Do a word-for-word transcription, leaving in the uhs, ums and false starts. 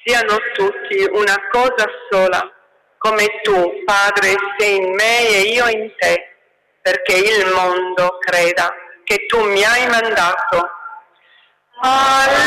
siano tutti una cosa sola, come tu, Padre, sei in me e io in te, perché il mondo creda che tu mi hai mandato. Alleluia.